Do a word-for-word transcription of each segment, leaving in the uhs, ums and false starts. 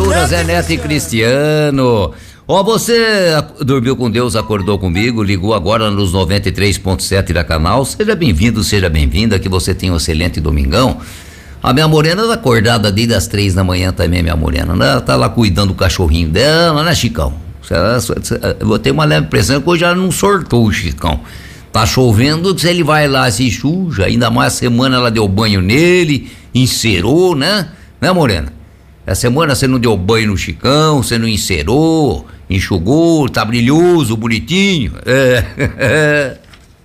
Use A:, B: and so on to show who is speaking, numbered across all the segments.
A: Criatura, Zé Neto e Cristiano. Ó, oh, você dormiu com Deus, acordou comigo, ligou agora nos noventa e três ponto sete da canal. Seja bem-vindo, seja bem-vinda, que você tenha um excelente domingão. A minha morena tá acordada desde as três da manhã também, minha morena, né? Ela tá lá cuidando do cachorrinho dela, né, Chicão? Eu vou ter uma leve impressão que hoje ela não sortou o Chicão. Tá chovendo, se ele vai lá se suja, ainda mais a semana ela deu banho nele, encerou, né? Né, morena? Essa semana você não deu banho no Chicão, você não encerou, enxugou, tá brilhoso, bonitinho. É.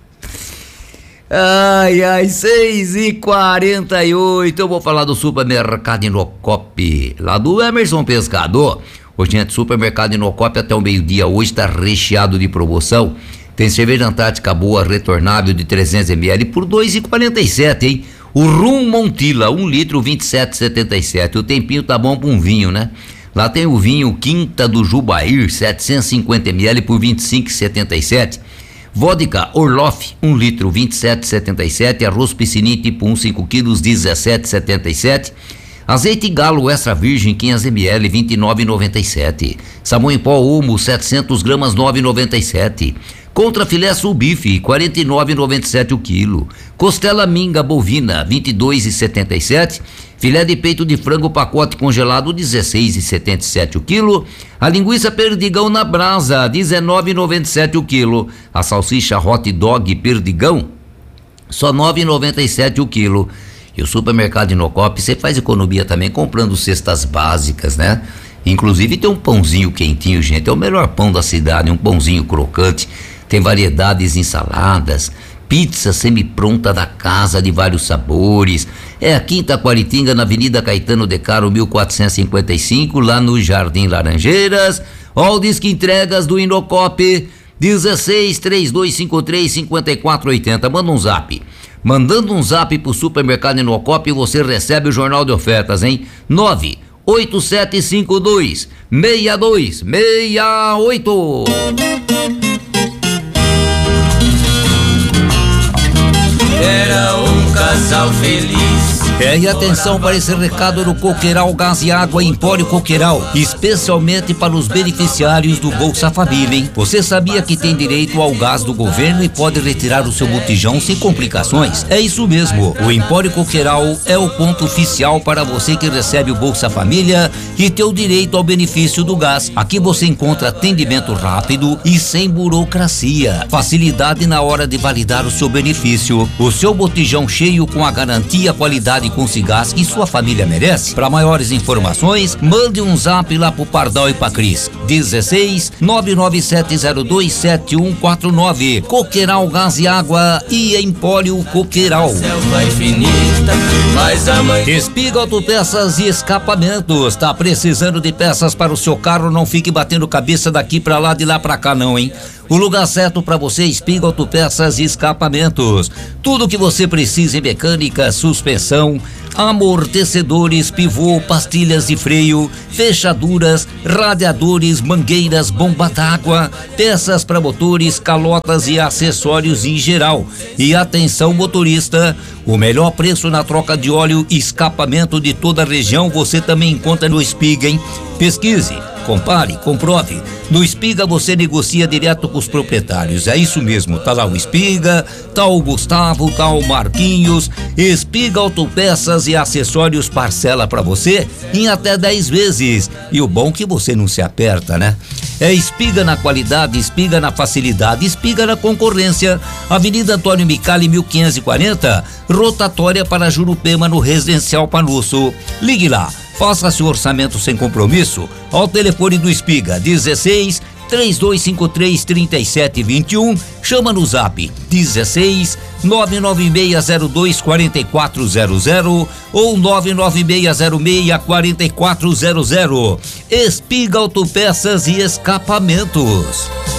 A: Ai, ai, seis e quarenta e oito, eu vou falar do supermercado Inocop, lá do Emerson Pescador. Ô, gente, supermercado Inocop até o meio-dia hoje tá recheado de promoção. Tem cerveja Antártica boa, retornável de trezentos mililitros por dois e quarenta e sete, hein? O Rum Montila, um litro, vinte e sete e setenta e sete. O tempinho tá bom pra um vinho, né? Lá tem o vinho Quinta do Jubair, setecentos e cinquenta mililitros por vinte e cinco e setenta e sete. Vodka Orloff, um litro, vinte e sete e setenta e sete. Arroz Piscinim tipo um, cinco quilos, dezessete e setenta e sete. Azeite Galo Extra Virgem, quinhentos mililitros, vinte e nove e noventa e sete. Sabão em pó Omo, setecentos gramas, nove e noventa e sete. Contra filé sul bife, quarenta e nove e noventa e sete o quilo. Costela minga bovina, vinte e dois e setenta e sete. Filé de peito de frango pacote congelado, dezesseis e setenta e sete o quilo. A linguiça Perdigão na brasa, dezenove e noventa e sete o quilo. A salsicha hot dog Perdigão, só nove e noventa e sete o quilo. E o supermercado Inocop, você faz economia também comprando cestas básicas, né? Inclusive tem um pãozinho quentinho, gente, é o melhor pão da cidade, um pãozinho crocante. Tem variedades em saladas, pizza semi-pronta da casa de vários sabores. É aqui em Taquaritinga, na Avenida Caetano de Caro, mil quatrocentos e cinquenta e cinco, lá no Jardim Laranjeiras. Ó, o Disque Entregas do Inocop, dezesseis, trinta e dois cinquenta e três, cinquenta e quatro oitenta. Manda um zap. Mandando um zap pro supermercado Inocop, você recebe o jornal de ofertas, hein? nove oito sete cinco dois, seis dois seis oito.
B: Era um casal feliz.
A: É, e atenção para esse recado do Coqueiral Gás e Água Empório Coqueiral, especialmente para os beneficiários do Bolsa Família, hein? Você sabia que tem direito ao gás do governo e pode retirar o seu botijão sem complicações? É isso mesmo, o Empório Coqueiral é o ponto oficial para você que recebe o Bolsa Família e tem o direito ao benefício do gás. Aqui você encontra atendimento rápido e sem burocracia, facilidade na hora de validar o seu benefício, o seu botijão cheio com a garantia, qualidade com Cigás que sua família merece. Para maiores informações, mande um zap lá pro Pardal e pra Cris. dezesseis, nove nove sete zero dois, sete um quatro nove. Coqueiral Gás e Água e Empório Coqueiral. Espiga Autopeças e Escapamentos. Tá precisando de peças para o seu carro? Não fique batendo cabeça daqui pra lá, de lá pra cá não, hein? O lugar certo para você, Espiga Autopeças e Escapamentos. Tudo que você precisa em mecânica, suspensão, amortecedores, pivô, pastilhas de freio, fechaduras, radiadores, mangueiras, bomba d'água, peças para motores, calotas e acessórios em geral. E atenção, motorista, o melhor preço na troca de óleo e escapamento de toda a região você também encontra no Espiga, hein? Pesquise, compare, comprove. No Espiga você negocia direto com os proprietários. É isso mesmo, tá lá o Espiga, tá o Gustavo, tá o Marquinhos. Espiga Autopeças e Acessórios parcela pra você em até dez vezes. E o bom que você não se aperta, né? É Espiga na qualidade, Espiga na facilidade, Espiga na concorrência. Avenida Antônio Micali, mil quinhentos e quarenta, rotatória para Jurupema, no Residencial Panuço. Ligue lá. Faça seu orçamento sem compromisso ao telefone do Espiga, dezesseis, três dois cinco três, trinta e sete vinte e um. Chama no zap dezesseis, nove nove seis zero dois, quatro quatro zero zero ou nove nove seis zero seis, quatro quatro zero zero. Espiga Autopeças e Escapamentos.